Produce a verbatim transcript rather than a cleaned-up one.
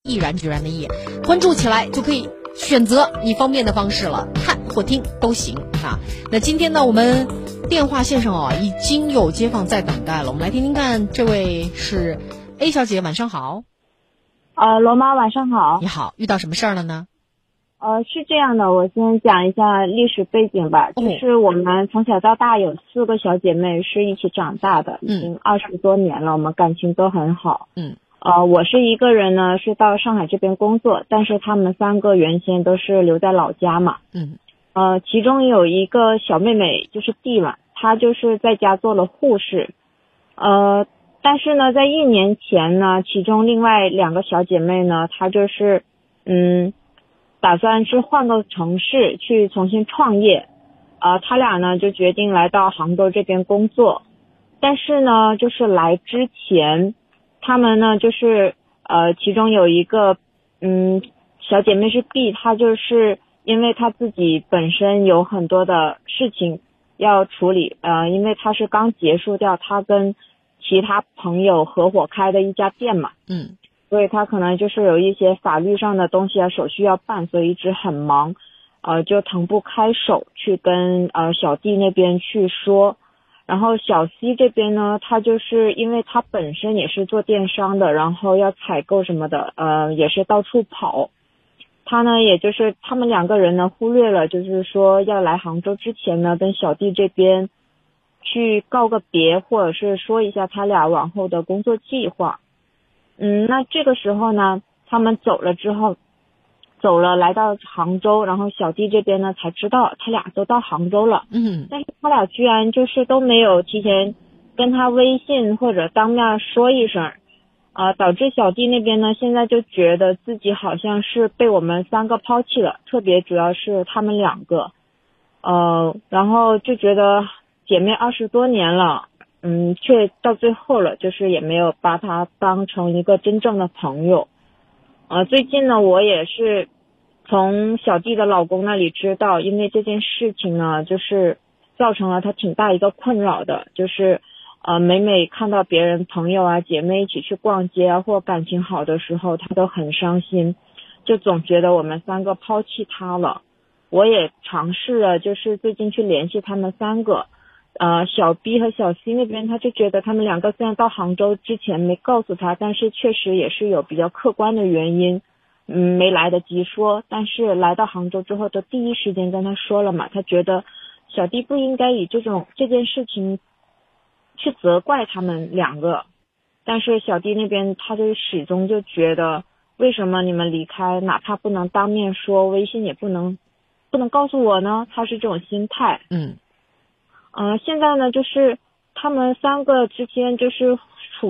毅然决然的毅，关注起来就可以选择你方便的方式了，看或听都行啊。那今天呢，我们电话线上啊已经有街坊在等待了，我们来听听看，这位是 A 小姐，晚上好。 呃，罗妈晚上好。 你好，遇到什么事儿了呢？ 呃，是这样的，我先讲一下历史背景吧。 哦、 就是我们从小到大有四个小姐妹是一起长大的，已经二十多年了，我们感情都很好。 嗯。 呃，我是一个人呢，是到上海这边工作，但是她们三个原先都是留在老家嘛。 嗯。 呃，其中有一个小妹妹就是 D 嘛，她就是在家做了护士。呃。但是呢，在一年前呢，其中另外两个小姐妹呢，她就是，嗯，打算是换个城市去重新创业，呃，她俩呢就决定来到杭州这边工作。但是呢，就是来之前，她们呢就是呃，其中有一个嗯小姐妹是 B， 她就是因为她自己本身有很多的事情要处理，呃，因为她是刚结束掉她跟其他朋友合伙开的一家店嘛， 嗯， 所以他可能就是有一些法律上的东西啊手续要办，所以一直很忙，呃，就腾不开手去跟呃小弟那边去说。然后小 C 这边呢，他就是因为他本身也是做电商的，然后要采购什么的，呃，也是到处跑。他呢，也就是他们两个人呢忽略了，就是说要来杭州之前呢，跟小弟这边去告个别，或者是说一下他俩往后的工作计划。嗯，那这个时候呢，他们走了之后，走了来到杭州，然后小弟这边呢才知道他俩都到杭州了。 嗯， 但是他俩居然就是都没有提前跟他微信或者当面说一声，啊、呃，导致小弟那边呢现在就觉得自己好像是被我们三个抛弃了，特别主要是他们两个，呃，然后就觉得姐妹二十多年了，嗯，却到最后了，就是也没有把她当成一个真正的朋友。呃，最近呢，我也是从小弟的老公那里知道，因为这件事情呢，就是造成了他挺大一个困扰的，就是呃，每每看到别人朋友啊、姐妹一起去逛街啊，或感情好的时候，他都很伤心，就总觉得我们三个抛弃他了。我也尝试了，就是最近去联系他们三个，呃，小 B 和小 C 那边，他就觉得他们两个虽然到杭州之前没告诉他，但是确实也是有比较客观的原因，嗯，没来得及说。但是来到杭州之后，都第一时间跟他说了嘛，他觉得小弟不应该以这种这件事情去责怪他们两个，但是小弟那边他就始终就觉得，为什么你们离开，哪怕不能当面说，微信也不能。不能告诉我呢，他是这种心态。 嗯， 呃，现在呢，就是他们三个之间就是